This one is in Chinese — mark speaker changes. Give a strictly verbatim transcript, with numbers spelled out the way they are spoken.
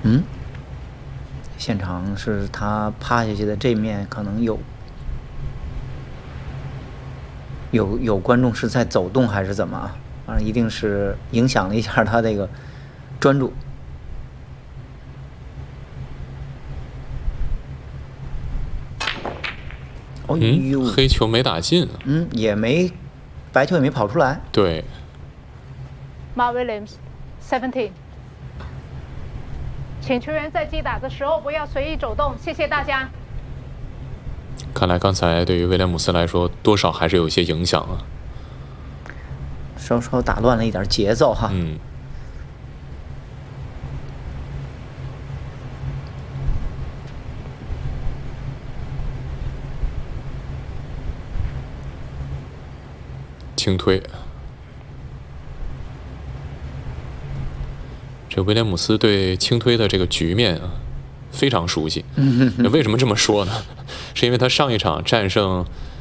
Speaker 1: 嗯，现场是他趴下去的这面可能有有有观众是在走动还是怎么啊？反正一定是影响了一下他这个专注。哦呦，
Speaker 2: 嗯，黑球没打进，
Speaker 1: 嗯，也没白球也没跑出来。
Speaker 2: 对。
Speaker 3: Mark Williams, seventeen。请球员在击打的时候不要随意走动，谢谢大家。
Speaker 2: 看来刚才对于威廉姆斯来说，多少还是有一些影响啊，
Speaker 1: 稍稍打乱了一点节奏哈。
Speaker 2: 嗯。轻推，这威廉姆斯对轻推的这个局面啊非常熟悉。为什么这么说呢？是因为他上一场战胜